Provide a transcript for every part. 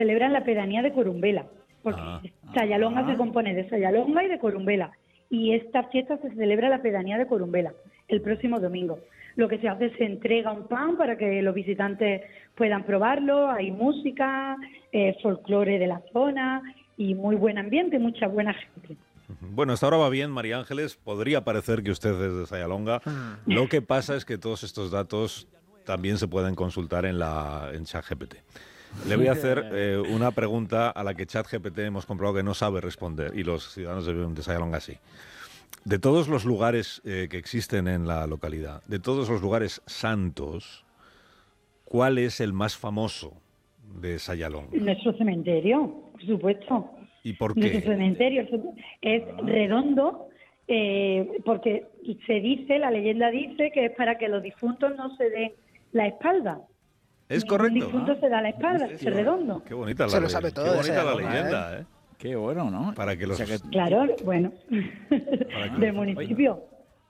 celebra en la pedanía de Corumbela, porque Sayalonga se compone de Sayalonga y de Corumbela, y esta fiesta se celebra en la pedanía de Corumbela el próximo domingo. Lo que se hace es se entrega un pan para que los visitantes puedan probarlo, hay música, folclore de la zona y muy buen ambiente, mucha buena gente. Bueno, hasta ahora va bien, María Ángeles. Podría parecer que usted es de Sayalonga. Lo que pasa es que todos estos datos también se pueden consultar en ChatGPT. Le voy a hacer una pregunta a la que ChatGPT hemos comprobado que no sabe responder, y los ciudadanos de Sayalonga sí. De todos los lugares que existen en la localidad, de todos los lugares santos, ¿cuál es el más famoso de Sayalonga? Nuestro cementerio, por supuesto. ¿Y por qué? Nuestro cementerio es redondo porque se dice, la leyenda dice que es para que los difuntos no se den la espalda. Es correcto. Un difunto se da la espalda, es redondo. Qué bonita Se lo sabe todo. Qué bonita la leyenda, ¿eh? Qué bueno, ¿no? Para que los... O sea que... Claro, bueno, del municipio.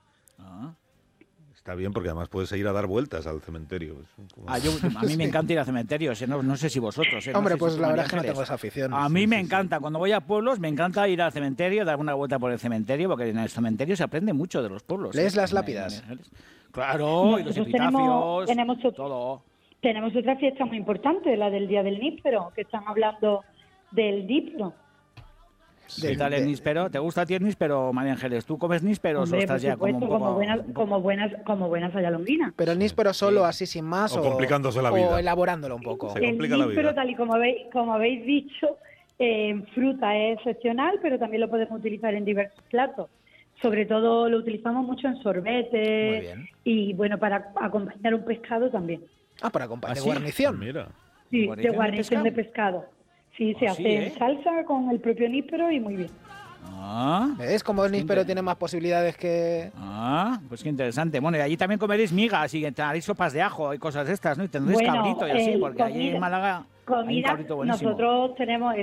Está bien, porque además puedes ir a dar vueltas al cementerio. A mí me encanta ir a cementerios, no sé si vosotros. Hombre, no sé pues si la tú, verdad es que no Ángeles. tengo esa afición. A mí me encanta, cuando voy a pueblos, me encanta ir al cementerio, dar una vuelta por el cementerio, porque en el cementerio se aprende mucho de los pueblos. ¿Lees las lápidas? Claro, y los epitafios, tenemos todo. Tenemos otra fiesta muy importante, la del Día del Níspero, que están hablando del níspero. ¿Qué tal el níspero? ¿Te gusta a ti el níspero, María Ángeles? ¿Tú comes nísperos o estás ya como un poco...? Como buenas sayalonguinas. Pero el níspero solo, así sin más, o complicándose la vida. O elaborándolo un poco. Se complica el la vida. níspero, tal y como habéis dicho, en fruta es excepcional, pero también lo podemos utilizar en diversos platos. Sobre todo lo utilizamos mucho en sorbetes y, bueno, para acompañar un pescado también. Para acompañar de guarnición. Mira. Sí, de guarnición de pescado. Sí, se hace en salsa con el propio níspero y muy bien. ¿Ves cómo el níspero tiene más posibilidades que...? Pues qué interesante. Bueno, y allí también comeréis migas y haréis sopas de ajo y cosas de estas, ¿no? Y tendréis cabrito y así, porque allí en Málaga hay un cabrito buenísimo. Nosotros tenemos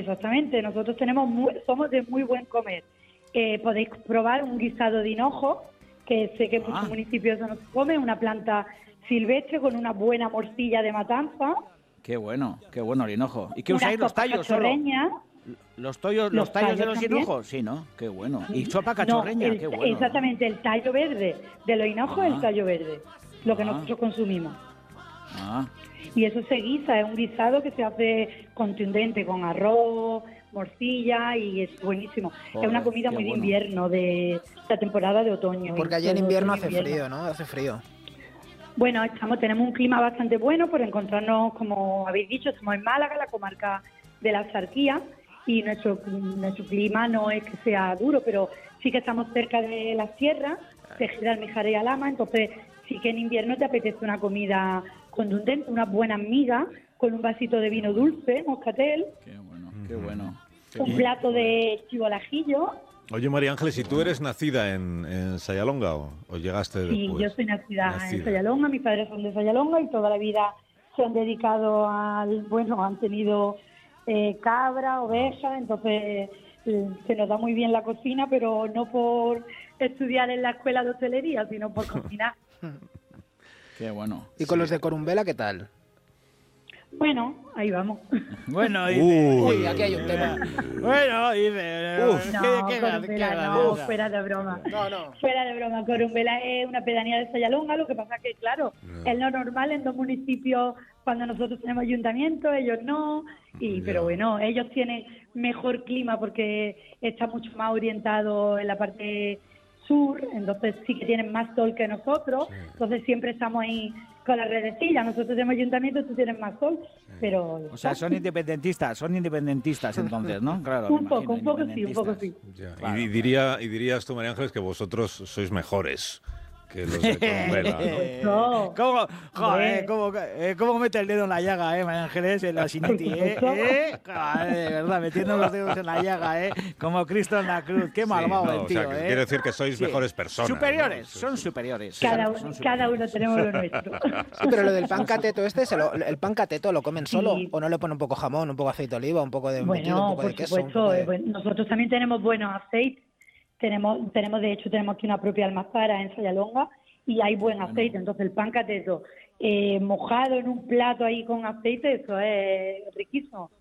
somos de muy buen comer. Podéis probar un guisado de hinojo, que sé que en muchos municipios eso no se come, una planta silvestre con una buena morcilla de matanza. Qué bueno, el hinojo. ¿Y qué usáis, los tallos solo? ¿Los tallos de los hinojos? Sí, ¿no? Qué bueno. ¿Y sopa cachorreña? Qué bueno. Exactamente, el tallo verde de los hinojos es el tallo verde, lo que nosotros consumimos. Y eso se guisa, es un guisado que se hace contundente con arroz, morcilla y es buenísimo. Es una comida muy de invierno, de la temporada de otoño. Porque allá en invierno hace frío, ¿no? Hace frío. Bueno, tenemos un clima bastante bueno por encontrarnos, como habéis dicho, estamos en Málaga, la comarca de la Axarquía, y nuestro clima no es que sea duro, pero sí que estamos cerca de la sierra, Tejeda, Almijara y Alhama, entonces sí que en invierno te apetece una comida contundente, una buena miga con un vasito de vino dulce, moscatel. Qué bueno. Un plato de chivo al ajillo. Oye, María Ángeles, ¿y tú eres nacida en Sayalonga o llegaste después? Sí, yo soy nacida en Sayalonga, mis padres son de Sayalonga y toda la vida se han dedicado han tenido cabra, oveja, entonces se nos da muy bien la cocina, pero no por estudiar en la escuela de hostelería, sino por cocinar. Qué bueno. ¿Y con los de Corumbela qué tal? Bueno, ahí vamos. Bueno, uy, aquí hay un tema. Bueno, fuera de broma. Fuera de broma. Corumbela es una pedanía de Sayalonga, lo que pasa que, claro, es lo normal en dos municipios cuando nosotros tenemos ayuntamiento, ellos no, pero bueno, ellos tienen mejor clima porque está mucho más orientado en la parte sur, entonces sí que tienen más sol que nosotros, entonces siempre estamos ahí con la redecilla, nosotros tenemos ayuntamiento, tú tienes más sol, pero... O sea, son independentistas entonces, ¿no? Claro, un poco sí. Ya. Claro. Y dirías tú, María Ángeles, que vosotros sois mejores que los de Corumbela, ¿no? ¿Cómo mete el dedo en la llaga, María Ángeles, en la Siniti, de verdad, metiendo los dedos en la llaga, como Cristo en la cruz, qué malvado el tío, o sea, quiere decir que sois mejores personas. Superiores, ¿no? son superiores. Cada uno tenemos lo nuestro. Sí, pero lo del pan cateto el pan cateto lo comen solo, o no le ponen un poco jamón, un poco aceite de oliva, un poco de embutido, un poco de queso. Bueno, nosotros también tenemos buenos aceites. Tenemos aquí una propia almazara en Sayalonga y hay buen aceite, entonces el pan cateto mojado en un plato ahí con aceite, eso es riquísimo.